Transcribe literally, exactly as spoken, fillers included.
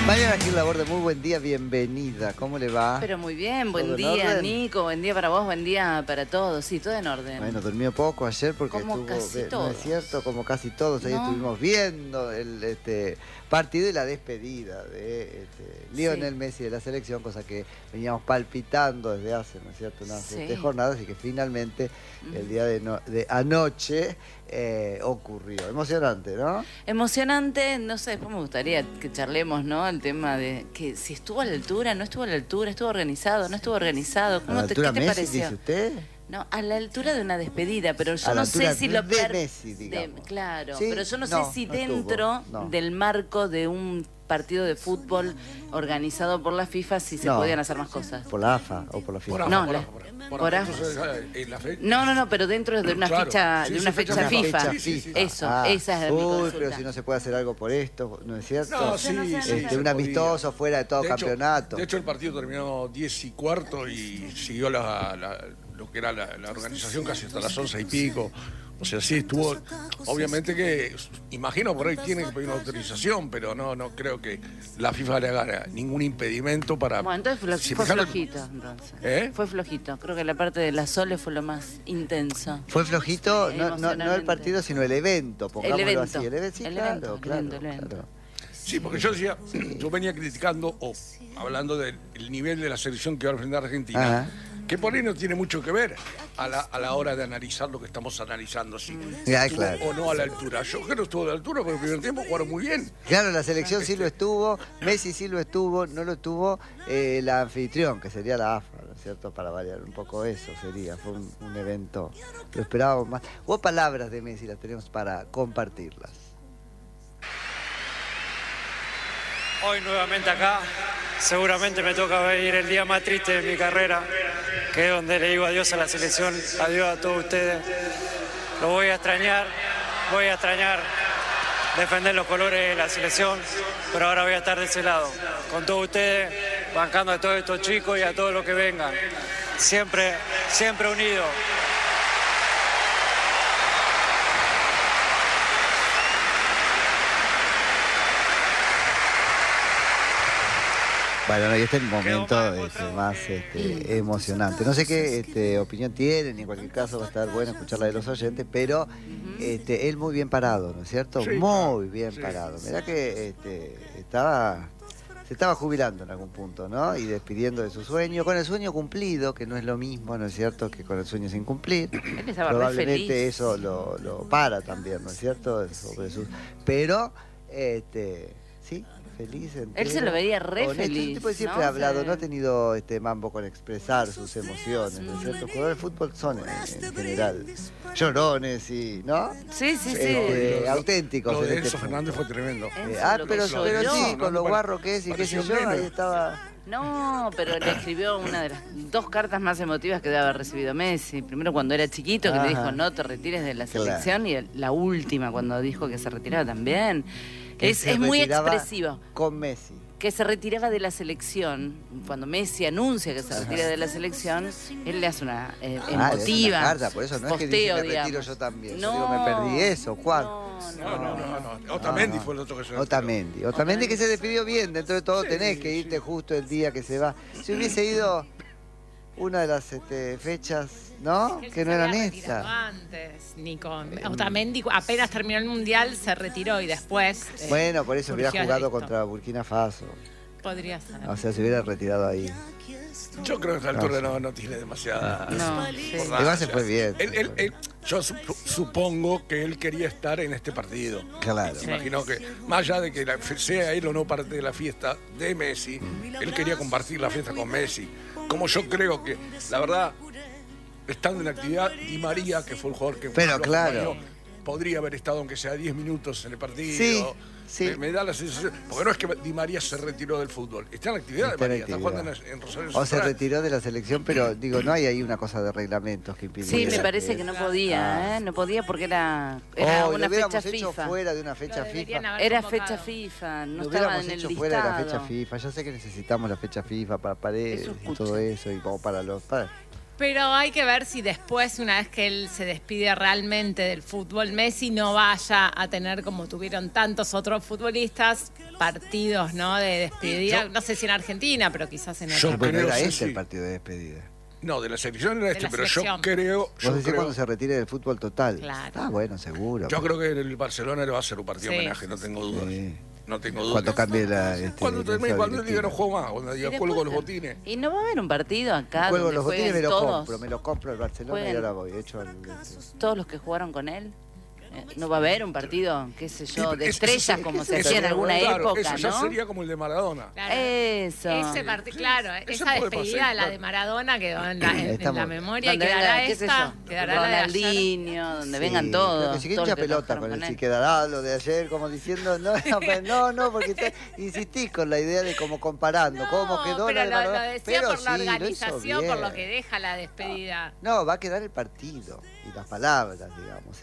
Mariana Gil Laborde, muy buen día, bienvenida. ¿Cómo le va? Pero muy bien, buen día, Nico, buen día para vos, buen día para todos. Sí, todo en orden. Bueno, durmió poco ayer porque como estuvo, casi ¿no todos. es cierto? Como casi todos, ahí No. estuvimos viendo el este, partido y la despedida de este, Lionel sí. Messi de la selección, cosa que veníamos palpitando desde hace, ¿no es cierto?, unas sí. siete jornadas y que finalmente mm. el día de, no, de anoche eh, ocurrió. Emocionante, ¿no? Emocionante, no sé, después me gustaría que charlemos, ¿no? El tema de que si estuvo a la altura, no estuvo a la altura, estuvo organizado, no estuvo organizado. ¿Cómo ¿A la te, altura ¿Qué te Messi, pareció? Dice usted? No, a la altura de una despedida, pero yo a no la sé si lo... de Messi, digamos. De, claro, ¿Sí? pero yo no, no sé si no dentro estuvo, no. del marco de un partido de fútbol organizado por la FIFA si se no. podían hacer más cosas. ¿Por la A F A o por la FIFA? Por no, por la, por, por, por Entonces, la fe... no, no, no, pero dentro de una claro, fecha, sí, de una sí, fecha, una FIFA. fecha sí, sí, Eso, ah, esa es uy, mi consulta. pero si no se puede hacer algo por esto, ¿no es cierto? No, sí, no sé, no sí, sé. Este, un amistoso fuera de todo de campeonato. Hecho, de hecho, el partido terminó diez y cuarto y siguió la, la, lo que era la, la organización casi hasta las once y pico. O sea, sí, estuvo... Obviamente que, imagino por ahí tiene que pedir una autorización, pero no no creo que la FIFA le haga ningún impedimento para... Bueno, entonces fue, si fue fijaron, flojito, entonces. ¿Eh? Fue flojito. Creo que la parte de la Sole fue lo más intenso. Fue flojito, no, no, no el partido, sino el evento, pongámoslo el evento. así. El evento, sí, el claro, evento, claro, el evento, el evento. claro. Sí, porque yo decía, yo venía criticando, o hablando del nivel de la selección que va a enfrentar Argentina, Ajá. que por ahí no tiene mucho que ver a la, a la hora de analizar lo que estamos analizando, si Ya, estuvo claro. o no a la altura. Yo creo que estuvo a la altura, porque el primer tiempo jugaron muy bien. Claro, la selección sí lo estuvo, Messi sí lo estuvo, no lo estuvo eh, el anfitrión, que sería la A F A, ¿no es cierto? Para variar un poco eso sería, fue un, un evento, lo esperábamos más. Hubo palabras de Messi, las tenemos para compartirlas. Hoy nuevamente acá, seguramente me toca venir el día más triste de mi carrera, que es donde le digo adiós a la selección, adiós a todos ustedes. Lo voy a extrañar, voy a extrañar defender los colores de la selección, pero ahora voy a estar de ese lado, con todos ustedes, bancando a todos estos chicos y a todos los que vengan. Siempre, siempre unidos. Bueno, y este es el momento este, más este, emocionante. No sé qué este, opinión tienen, y en cualquier caso va a estar bueno escuchar la de los oyentes, pero este, él muy bien parado, ¿no es cierto? Sí, muy claro. bien Sí. parado. Mirá que este, estaba, se estaba jubilando en algún punto, ¿no? Y despidiendo de su sueño, con el sueño cumplido, que no es lo mismo, ¿no es cierto?, que con el sueño sin cumplir. Él estaba re Probablemente feliz. eso lo, lo para también, ¿no es cierto? Sobre sus... Pero, este, sí. Feliz, Él se lo veía re honesto. feliz, Es un tipo que siempre ¿no? ha hablado, Sí. no ha tenido este mambo con expresar sus emociones, ¿no es cierto? Los jugadores de fútbol son en, en general llorones y, ¿no? Sí, sí, sí. Eh, Lo- auténticos. Lo en de este Enzo punto. Fernández fue tremendo. Eh, Enzo ah, lo pero, que pero lloró. sí, con lo No, guarro que es y qué sé pareció yo, un nene. ahí estaba... No, pero le escribió una de las dos cartas más emotivas que debe haber recibido Messi. Primero cuando era chiquito, que Ajá. le dijo no te retires de la Claro. selección, y el- la última cuando dijo que se retiraba también. que Es, se es muy retiraba expresivo. Con Messi. Que se retiraba de la selección. Cuando Messi anuncia que se retira de la selección, él le hace una eh, Ah, le hace emotiva. una carta, por eso no es que dice posteo, me retiro digamos. yo también. No, Yo digo, me perdí eso, Juan. No, No, no, no, no, no. Otamendi fue el otro que se retiró. Otamendi. Otamendi que se despidió bien, dentro de todo Sí, tenés que irte sí. justo el día que se va. Si hubiese ido una de las este, fechas, ¿no? Él Que se no eran había retirado estas. antes, Nico. Otamendi apenas terminó el Mundial se retiró y después... eh, Bueno, por eso hubiera surgió jugado esto. contra Burkina Faso. Podría ser. O sea, se hubiera retirado ahí. Yo creo que a esta altura no, no tiene demasiada... No, sí. importancia. Igual se fue bien. Él- él- él- yo sup- supongo que él quería estar en este partido. Claro. Sí. Imagino que, más allá de que la- sea él o no parte de la fiesta de Messi, él quería compartir la fiesta con Messi. Como yo creo que, la verdad, estando en actividad, Di María, que fue el jugador que Pero lo claro. acompañó, podría haber estado aunque sea diez minutos en el partido. Sí, sí. Me, me da la sensación, porque no es que Di María se retiró del fútbol, está en la actividad Está de en María, está actividad. jugando en, en Rosario O se Central. retiró de la selección, pero digo, no hay ahí una cosa de reglamentos que impide. Sí, me parece que no podía, ¿eh? No podía porque era, era Oh, una lo hubiéramos fecha hecho FIFA. fuera de una fecha Lo deberían FIFA. haber Era convocado. fecha FIFA, no Lo estaba hubiéramos en el hecho listado. fuera de la fecha FIFA. Yo sé que necesitamos la fecha FIFA para paredes Eso y escuché. todo eso, y como para los... Para, Pero hay que ver si después, una vez que él se despide realmente del fútbol, Messi no vaya a tener, como tuvieron tantos otros futbolistas, partidos, ¿no? De despedida. Yo- no sé si en Argentina, pero quizás en Yo otro. Bueno, creo, era sí, este el sí. partido de despedida. No, de la selección era De este, la pero selección. yo creo, Vos yo decís creo, cuando se retire del fútbol total. Claro. Ah, bueno, seguro. yo creo que el Barcelona le va a hacer un partido Sí. homenaje, no tengo dudas. Sí. No tengo dudas. Cuando cambie la... Este, Cuando la termine, mesa cuando él diga no directiva. juego más, cuando Y diga después cuelgo los te- botines. Y no va a haber un partido acá Cuelgo donde los botines y me jueguen lo todos, compro. Me lo compro el Barcelona y Jueguen. ahora voy. Hecho el, este, todos los que jugaron con él. Eh, No va a haber un partido, qué sé yo, Y de ese- estrellas ese- como ese se hacía en sería alguna Claro, época, ese ya ¿no? sería como el de Maradona. Claro. Eso. Ese partido, claro, Ese esa puede despedida, pasar, la claro. de Maradona quedó en la, en- en Estamos- la memoria y Donde quedará venga, qué sé esta, yo, quedará la de ayer. Ronaldinho, donde sí, vengan pero todos. que si que todos hincha los que pelota trabajaron con el él. si quedará lo de ayer, como diciendo, no, no, pero no, no, porque está- insistís con la idea de como comparando, No, cómo quedó pero la de lo, Maradona. lo decía Pero por la sí, lo hizo organización, por lo bien. que deja la despedida. No, va a quedar el partido y las palabras, digamos.